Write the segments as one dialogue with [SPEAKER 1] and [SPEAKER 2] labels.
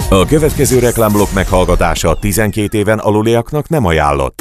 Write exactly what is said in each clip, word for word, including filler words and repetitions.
[SPEAKER 1] A következő reklámblokk meghallgatása tizenkét éven aluliaknak nem ajánlott.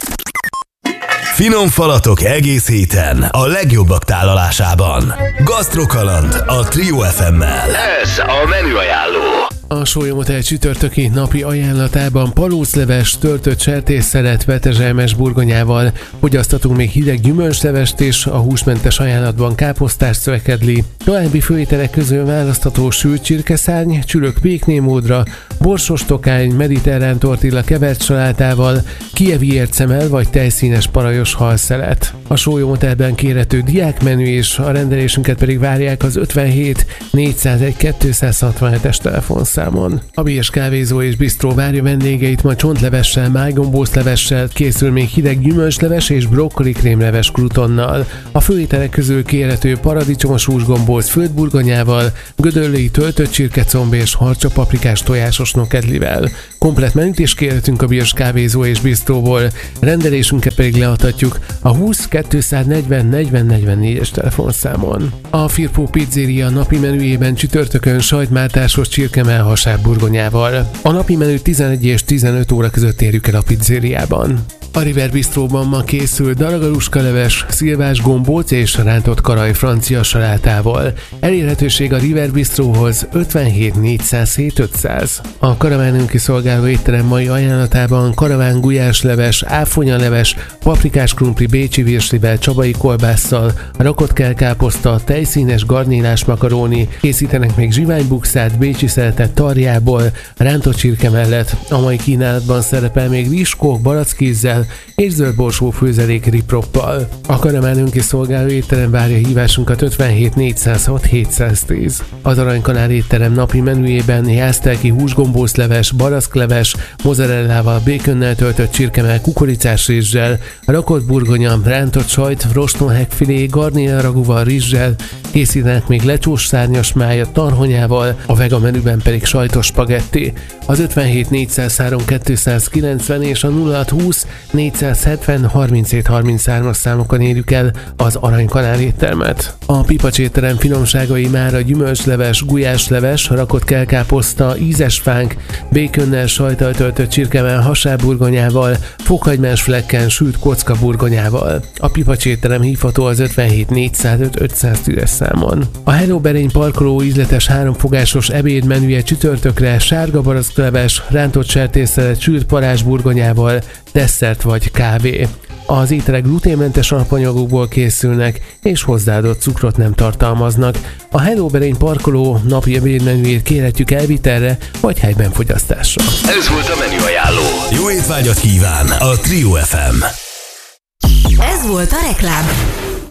[SPEAKER 2] Finom falatok egész héten a legjobbak tálalásában. Gasztrokaland a Trio ef emmel.
[SPEAKER 3] Ez a menüajánló.
[SPEAKER 4] A Sólyomhotel csütörtöki napi ajánlatában palócleves, töltött sertésszelet, petezselmes burgonyával, fogyasztatunk még hideg gyümölcslevest és a húsmentes ajánlatban káposztás szövekedli. További főételek közül választható sült csirkeszárny, csülök péknémódra, borsos tokány, mediterrán tortilla kevert salátával, kijevi ércemel vagy tejszínes parajos halszelet. A Sólyomhotelben kérhető diákmenü és a rendelésünket pedig várják az ötvenhét négyszázegy kétszázhatvanhetes telefonszámon. A Biés Kávézó és Bistró várja vendégeit ma csontlevessel, májgombóclevessel, készül még hideg gyümölcsleves és brokkoli krémleves krutonnal. A főételek közül kérhető paradicsomos húsgombóc földburgonyával, gödöllői töltött csirkecomb és harcsa paprikás tojásos nokedlivel. Komplett menüt is kérhetünk a Biés Kávézó és Bistróból, rendelésünket pedig leadhatjuk a húsz kétszáznegyven negyven negyvennégyes telefonszámon. A Firpo Pizzeria napi menüjében csütörtökön sajtmártásos csirkemell hasáb burgonyával. A napi menüt tizenegy és tizenöt óra között érjük el a pizzériában. A River Bistróban ma készül daragaluskaleves, szilvás gombóc és rántott karaj francia salátával. Elérhetőség a River Bistróhoz ötvenhét négyszázhét ötszáz. A karavánunk kiszolgáló étterem mai ajánlatában karaván gulyásleves, áfonyaleves, paprikás krumpli bécsi virslivel, csabai kolbásszal, rakott kelkáposzta, tejszínes garnélás makaróni, készítenek még zsiványbukszát, bécsi szeletet tarjából, rántott csirke mellett. A mai kínálatban szerepel még rizskó, barackkézzel és zöldborsó főzelék riproppal. A karaván önkiszolgáló étterem várja hívásunkat ötvenhét négyszázhat hétszáztíz. Az Aranykanál étterem napi menüjében jásztelki húsgombócleves, barackleves, mozzarellával, békönnel töltött csirkemell kukoricás rizssel, rakott burgonya, rántott sajt, rostonhegfilé, garnélragúval, rizssel, készítenek még lecsós szárnyas mája tarhonyával, a vega menüben pedig sajtos spagetti. Az ötvenhét négyszázhárom kétszázkilencven és a nulla hatszázhúsz négyszázhetven harminchét harminchárom-as számokon érjük el az Aranykanál éttermet. A Pipacs étterem finomságai már a gyümölcsleves, gulyásleves, rakott kelkáposzta, ízesfánk, békönnel, sajttal töltött csirkemell hasábburgonyával, fokhagymás flekken sült kocka burgonyával. A Pipacs étterem hívható az ötvenhét négyszázöt ötszáztízes számon. A Hello Berény parkoló ízletes háromfogásos ebéd menüje csütörtökre sárga barackleves, rántott sertészelet, sült parázs burgonyával, desszert vagy kávé. Az ételek gluténmentes alapanyagokból készülnek, és hozzáadott cukrot nem tartalmaznak. A Hello Berény parkoló napi ebédmenüjét kérhetjük elvitelre, vagy helyben fogyasztásra.
[SPEAKER 3] Ez volt a menüajánló.
[SPEAKER 2] Jó étvágyat kíván a Trio ef em.
[SPEAKER 5] Ez volt a reklám.